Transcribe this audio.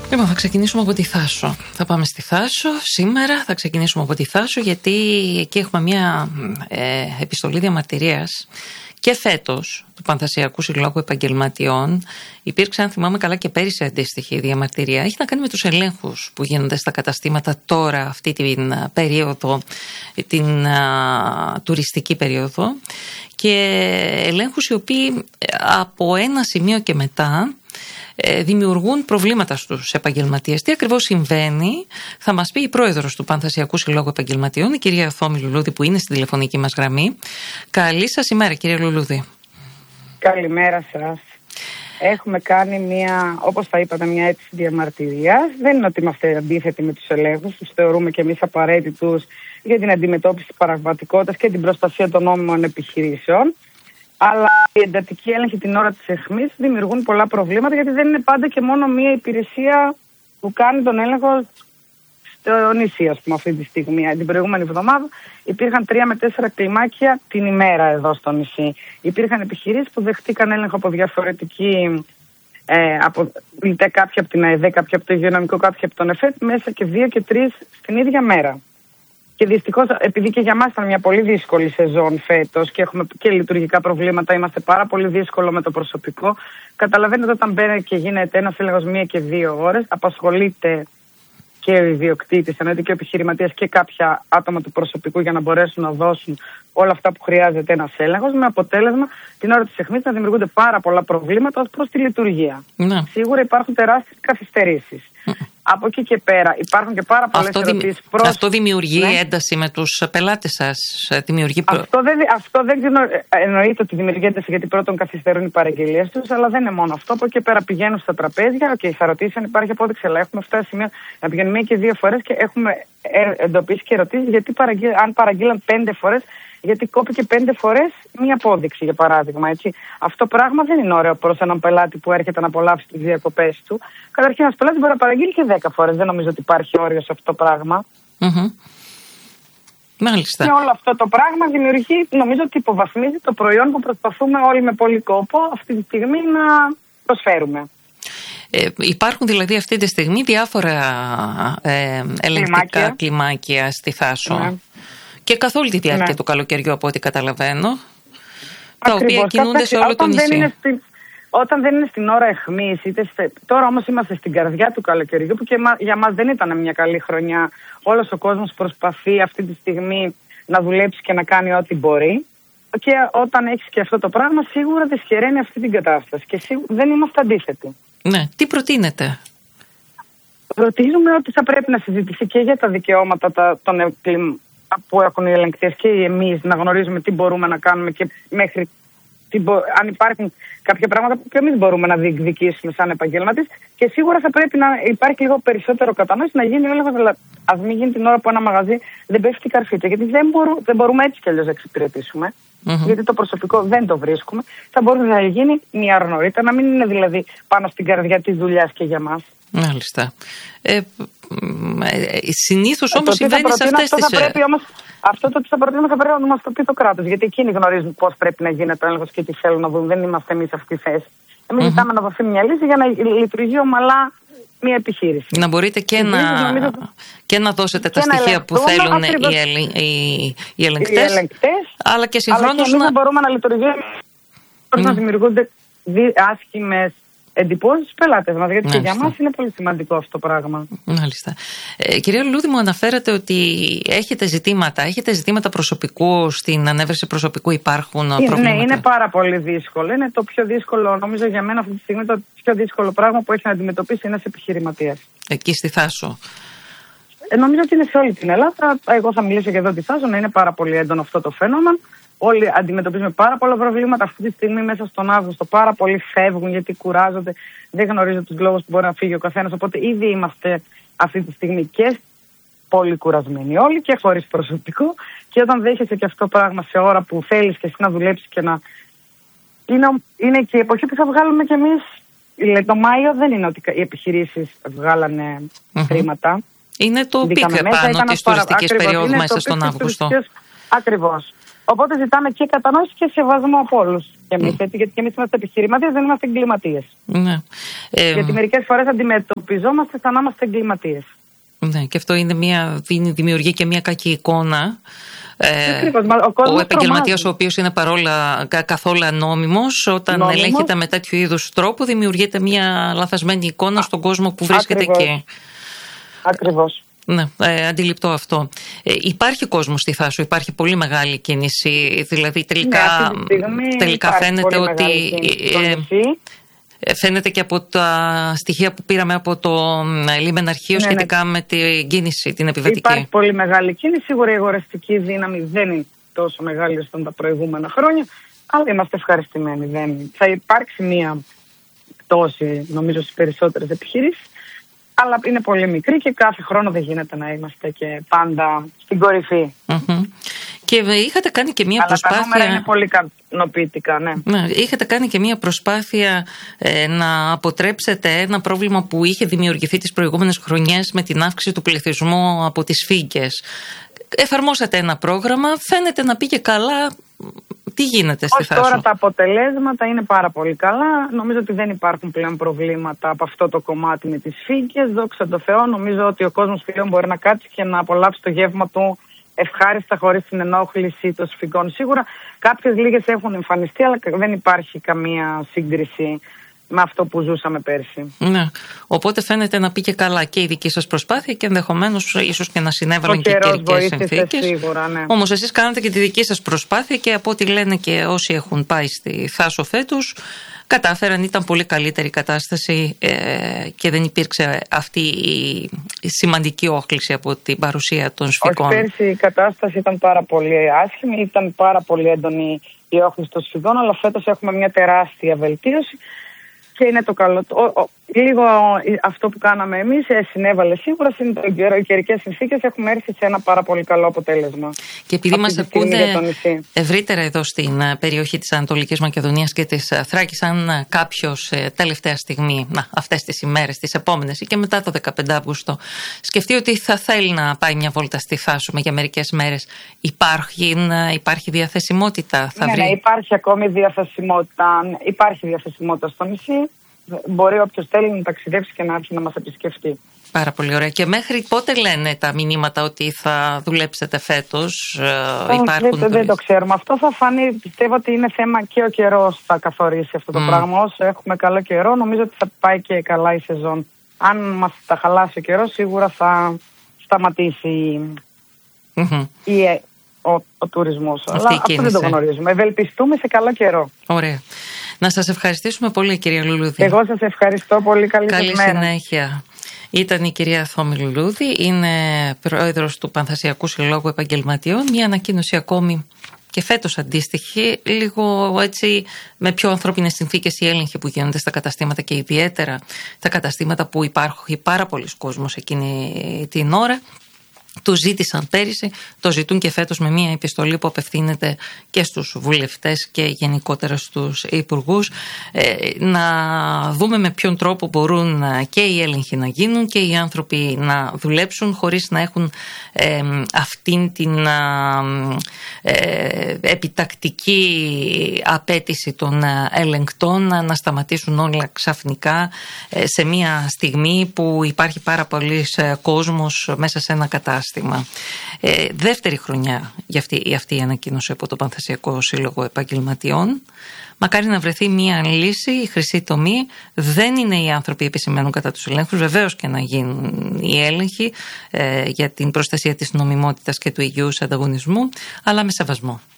Λοιπόν, θα ξεκινήσουμε από τη Θάσο. Θα πάμε στη Θάσο σήμερα, θα ξεκινήσουμε από τη Θάσο, γιατί εκεί έχουμε μια επιστολή διαμαρτυρίας και φέτος του Πανθασσιακού Συλλόγου Επαγγελματιών. Υπήρξε, αν θυμάμαι καλά, και πέρυσι αντίστοιχη διαμαρτυρία. Έχει να κάνει με τους ελέγχους που γίνονται στα καταστήματα τώρα, αυτή την περίοδο, την τουριστική περίοδο, και ελέγχους οι οποίοι από ένα σημείο και μετά δημιουργούν προβλήματα στους επαγγελματίες. Τι ακριβώς συμβαίνει θα μας πει η πρόεδρος του Πανθασσιακού Συλλόγου Επαγγελματιών, η κυρία Θόμη Λουλούδη, που είναι στη τηλεφωνική μας γραμμή. Καλή σας ημέρα, κυρία Λουλούδη. Καλημέρα σας. Έχουμε κάνει όπως θα είπατε, μια αίτηση διαμαρτυρίας. Δεν είναι ότι είμαστε αντίθετοι με τους ελέγχους, τους θεωρούμε και εμείς απαραίτητους για την αντιμετώπιση της παραγματικότητας και την προστασία των νόμιμων επιχειρήσεων. Αλλά η εντατική έλεγχη την ώρα της αιχμής δημιουργούν πολλά προβλήματα, γιατί δεν είναι πάντα και μόνο μία υπηρεσία που κάνει τον έλεγχο στο νησί, ας πούμε, αυτή τη στιγμή. Την προηγούμενη εβδομάδα υπήρχαν 3 με 4 κλιμάκια την ημέρα εδώ στο νησί. Υπήρχαν επιχειρήσεις που δεχτήκαν έλεγχο από διαφορετική, είτε κάποια από την ΑΕΔ, κάποια από το Υγειονομικό, κάποια από τον ΕΦΕΤ, μέσα και 2 και 3 στην ίδια μέρα. Και δυστυχώς, επειδή και για μας ήταν μια πολύ δύσκολη σεζόν φέτος και έχουμε και λειτουργικά προβλήματα, είμαστε πάρα πολύ δύσκολο με το προσωπικό. Καταλαβαίνετε, όταν μπαίνει και γίνεται ένας έλεγχος 1 και 2 ώρες, απασχολείται και ο ιδιοκτήτης, εννοείται και ο επιχειρηματίας και κάποια άτομα του προσωπικού, για να μπορέσουν να δώσουν όλα αυτά που χρειάζεται ένας έλεγχος, με αποτέλεσμα την ώρα της αιχμής να δημιουργούνται πάρα πολλά προβλήματα ως προς τη λειτουργία. Ναι. Σίγουρα υπάρχουν τεράστιες καθυστερήσεις. Από εκεί και πέρα υπάρχουν και πάρα πολλές ερωτήσεις. Αυτό δημιουργεί ένταση με τους πελάτες σας? Αυτό δεν εννοείται ότι δημιουργεί ένταση, γιατί πρώτον καθυστερούν οι παραγγελίες τους, αλλά δεν είναι μόνο αυτό. Από εκεί και πέρα πηγαίνουν στα τραπέζια και θα ρωτήσει αν υπάρχει απόδειξη, αλλά έχουμε φτάσει σημείο να πηγαίνουμε 1 και 2 φορές και έχουμε εντοπίσει και ερωτήσει γιατί αν παραγγείλαν 5 φορές, γιατί κόπηκε 5 φορές μία απόδειξη, για παράδειγμα. Έτσι. Αυτό πράγμα δεν είναι ωραίο προς έναν πελάτη που έρχεται να απολαύσει τις διακοπές του. Καταρχήν, ένας πελάτης μπορεί να παραγγείλει και 10 φορές. Δεν νομίζω ότι υπάρχει όριο σε αυτό το πράγμα. Μάλιστα. Και όλο αυτό το πράγμα δημιουργεί, νομίζω ότι υποβαθμίζει το προϊόν που προσπαθούμε όλοι με πολύ κόπο αυτή τη στιγμή να προσφέρουμε. Υπάρχουν δηλαδή αυτή τη στιγμή διάφορα ελεγκτικά κλιμάκια στη Θάσο. Ναι. Και καθ' όλη τη διάρκεια του καλοκαιριού, από ό,τι καταλαβαίνω, τα οποία κινούνται σε όλο το νησί. Όταν δεν είναι στην ώρα αιχμής, τώρα όμως είμαστε στην καρδιά του καλοκαιριού, που και για μας δεν ήταν μια καλή χρονιά. Όλος ο κόσμος προσπαθεί αυτή τη στιγμή να δουλέψει και να κάνει ό,τι μπορεί. Και όταν έχεις και αυτό το πράγμα, σίγουρα δυσχεραίνει αυτή την κατάσταση. Και δεν είμαστε αντίθετοι. Ναι. Τι προτείνετε? Προτείνουμε ότι θα πρέπει να συζητηθεί και για τα δικαιώματα που έχουν οι ελεγκτές και εμείς, να γνωρίζουμε τι μπορούμε να κάνουμε και μέχρι αν υπάρχουν κάποια πράγματα που και εμείς μπορούμε να διεκδικήσουμε σαν επαγγελματίες. Και σίγουρα θα πρέπει να υπάρχει λίγο περισσότερο κατανόηση, να γίνει ο έλεγχος. Αλλά ας μην γίνει την ώρα που ένα μαγαζί δεν πέφτει η καρφί του. Γιατί δεν μπορούμε έτσι κι αλλιώς να εξυπηρετήσουμε. Γιατί το προσωπικό δεν το βρίσκουμε. Θα μπορούσε να γίνει μία ώρα νωρίτερα, να μην είναι δηλαδή πάνω στην καρδιά της δουλειάς και για μας. Μάλιστα. Συνήθως όμως συμβαίνει σε αυτές τις... Αυτό το ότι θα προτείνουμε θα πρέπει να μας το πει το κράτος. Γιατί εκείνοι γνωρίζουν πώς πρέπει να γίνεται ο έλεγχος και τι θέλουν να δουν. Δεν είμαστε εμείς σε αυτή τη θέση. Εμείς ζητάμε να δοθεί μια λύση για να λειτουργεί ομαλά μια επιχείρηση. Να μπορείτε και να δώσετε τα στοιχεία που θέλουν οι ελεγκτές, αλλά και συγχρόνως να μπορούμε να λειτουργήσουμε χωρίς να δημιουργούνται άσχημες εντυπώσεις στους πελάτες μας, γιατί και για μας είναι πολύ σημαντικό αυτό το πράγμα. Μάλιστα. Κυρία Λουλούδη, μου αναφέρατε ότι έχετε ζητήματα προσωπικού, στην ανέβρεση προσωπικού υπάρχουν προβλήματα. Ναι, είναι πάρα πολύ δύσκολο. Είναι το πιο δύσκολο, νομίζω για μένα αυτή τη στιγμή, το πιο δύσκολο πράγμα που έχει να αντιμετωπίσει ένας επιχειρηματίας. Εκεί στη Θάσο. Νομίζω ότι είναι σε όλη την Ελλάδα. Εγώ θα μιλήσω και εδώ τη Θάσο, να είναι πάρα πολύ έντονο αυτό το φαινόμενο. Όλοι αντιμετωπίζουμε πάρα πολλά προβλήματα. Αυτή τη στιγμή, μέσα στον Αύγουστο, πάρα πολλοί φεύγουν γιατί κουράζονται, δεν γνωρίζουν τους λόγους που μπορεί να φύγει ο καθένας. Οπότε ήδη είμαστε αυτή τη στιγμή και πολύ κουρασμένοι όλοι και χωρίς προσωπικό. Και όταν δέχεσαι και αυτό το πράγμα σε ώρα που θέλεις και εσύ να δουλέψεις και να. Είναι και η εποχή που θα βγάλουμε κι εμείς. Το Μάιο δεν είναι ότι οι επιχειρήσεις βγάλανε χρήματα. Είναι το πικ πάνω της τουριστικής περίοδου μέσα στον Αύγουστο. Ακριβώς. Οπότε ζητάμε και κατανόηση και σεβασμό από όλους. Γιατί και εμείς είμαστε επιχειρηματίες, δεν είμαστε εγκληματίες. Ναι. Γιατί μερικές φορές αντιμετωπιζόμαστε σαν να είμαστε εγκληματίες. Ναι, και αυτό δημιουργεί και μια κακή εικόνα. Ο επαγγελματίας, ο οποίος είναι παρόλα καθόλου νόμιμος, όταν ελέγχεται με τέτοιου είδους τρόπο, δημιουργείται μια λαθασμένη εικόνα στον κόσμο που βρίσκεται εκεί. Ακριβώς. Ναι, αντιληπτό αυτό. Υπάρχει κόσμο στη Θάσο, υπάρχει πολύ μεγάλη κίνηση. Δηλαδή τελικά φαίνεται ότι. Φαίνεται και από τα στοιχεία που πήραμε από το λιμεναρχείο σχετικά με την κίνηση, την επιβατική. Υπάρχει πολύ μεγάλη κίνηση. Σίγουρα η αγοραστική δύναμη δεν είναι τόσο μεγάλη όσο τα προηγούμενα χρόνια, αλλά είμαστε ευχαριστημένοι. Θα υπάρξει μία πτώση, νομίζω, στις περισσότερες επιχειρήσεις, αλλά είναι πολύ μικρή και κάθε χρόνο δεν γίνεται να είμαστε και πάντα στην κορυφή. Και είχατε κάνει και μία προσπάθεια. Τα νούμερα είναι πολύ ικανοποιητικά, ναι. Είχατε κάνει και μία προσπάθεια να αποτρέψετε ένα πρόβλημα που είχε δημιουργηθεί τις προηγούμενες χρονιές με την αύξηση του πληθυσμού από τις φύγκες. Εφαρμόσατε ένα πρόγραμμα, φαίνεται να πήγε καλά. Τι γίνεται στη Θάσο? Τώρα τα αποτελέσματα είναι πάρα πολύ καλά. Νομίζω ότι δεν υπάρχουν πλέον προβλήματα από αυτό το κομμάτι με τις φύγκες. Δόξα τω Θεώ, νομίζω ότι ο κόσμος πλέον μπορεί να κάτσει και να απολαύσει το γεύμα του ευχάριστα, χωρίς την ενόχληση των σφυγγών. Σίγουρα κάποιες λίγες έχουν εμφανιστεί, αλλά δεν υπάρχει καμία σύγκριση με αυτό που ζούσαμε πέρσι. Ναι. Οπότε φαίνεται να πήγε καλά και η δική σας προσπάθεια και ενδεχομένως ίσως και να συνέβαλαν και οι καιρικές συνθήκες. Σίγουρα, ναι. Όμως εσείς κάνατε και τη δική σας προσπάθεια και από ό,τι λένε και όσοι έχουν πάει στη Θάσο φέτος, κατάφεραν, ήταν πολύ καλύτερη η κατάσταση και δεν υπήρξε αυτή η σημαντική όχληση από την παρουσία των σφυγγών. Πέρσι η κατάσταση ήταν πάρα πολύ άσχημη, ήταν πάρα πολύ έντονη η όχληση των σφυγγών, αλλά φέτος έχουμε μια τεράστια βελτίωση. Και είναι το καλό. Λίγο αυτό που κάναμε εμείς συνέβαλε σίγουρα. Οι καιρικές συνθήκες έχουμε έρθει σε ένα πάρα πολύ καλό αποτέλεσμα. Και επειδή μας ακούνε ευρύτερα εδώ στην περιοχή της Ανατολικής Μακεδονίας και της Θράκης, αν κάποιος τελευταία στιγμή, αυτές τις ημέρες, τις επόμενες ή και μετά το 15 Αύγουστο, σκεφτεί ότι θα θέλει να πάει μια βόλτα στη Θάσο για μερικές μέρες, υπάρχει διαθεσιμότητα? Ναι, υπάρχει ακόμη διαθεσιμότητα. Υπάρχει διαθεσιμότητα στο νησί. Μπορεί όποιος θέλει να ταξιδέψει και να έρθει να μας επισκεφτεί. Πάρα πολύ ωραία. Και μέχρι πότε λένε τα μηνύματα ότι θα δουλέψετε φέτος? Δεν το ξέρουμε. Αυτό θα φανεί. Πιστεύω ότι είναι θέμα και ο καιρός θα καθορίσει αυτό το πράγμα. Όσο έχουμε καλό καιρό, νομίζω ότι θα πάει και καλά η σεζόν. Αν μας τα χαλάσει ο καιρός, σίγουρα θα σταματήσει ο τουρισμός. Αλλά αυτό δεν το γνωρίζουμε. Ευελπιστούμε σε καλό καιρό. Ωραία. Να σας ευχαριστήσουμε πολύ, κυρία Λουλούδη. Εγώ σας ευχαριστώ πολύ. Καλή συνέχεια. Ήταν η κυρία Θόμη Λουλούδη, είναι πρόεδρος του Πανθασιακού Συλλόγου Επαγγελματιών. Μια ανακοίνωση ακόμη και φέτος αντίστοιχη, λίγο έτσι με πιο ανθρώπινες συνθήκες οι έλεγχοι που γίνονται στα καταστήματα και ιδιαίτερα τα καταστήματα που υπάρχει πάρα πολλοί κόσμος εκείνη την ώρα. Το ζήτησαν πέρυσι, το ζητούν και φέτος με μια επιστολή που απευθύνεται και στους βουλευτές και γενικότερα στους υπουργούς, να δούμε με ποιον τρόπο μπορούν και οι έλεγχοι να γίνουν και οι άνθρωποι να δουλέψουν χωρίς να έχουν αυτήν την επιτακτική απέτηση των ελεγκτών να σταματήσουν όλα ξαφνικά σε μια στιγμή που υπάρχει πάρα πολύς κόσμος μέσα σε ένα κατάστημα. Δεύτερη χρονιά για αυτή η ανακοίνωση από το Πανθασιακό Σύλλογο Επαγγελματιών. Μακάρι να βρεθεί μια λύση, η χρυσή τομή. Δεν είναι οι άνθρωποι που επισημαίνουν κατά τους ελέγχους, βεβαίως και να γίνουν οι έλεγχοι για την προστασία της νομιμότητας και του υγιούς ανταγωνισμού, αλλά με σεβασμό.